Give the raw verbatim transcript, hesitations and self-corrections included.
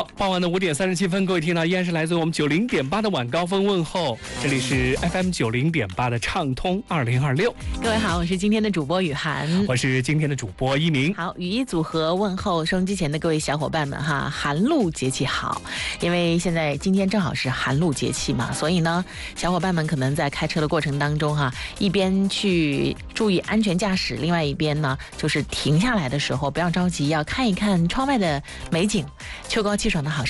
好，傍晚的五点三十七分，各位听到依然是来自我们九零点八的晚高峰问候，这里是 F M 九零点八的畅通二零二六。 各位好，我是今天的主播雨涵， 我是今天的主播一鸣。 好，雨衣组合问候收音机前的各位小伙伴们哈，寒露节气好，因为现在今天正好是寒露节气嘛，所以呢，小伙伴们可能在开车的过程当中哈，一边去注意安全驾驶，另外一边呢，就是停下来的时候不要着急，要看一看窗外的美景，秋高气爽的好。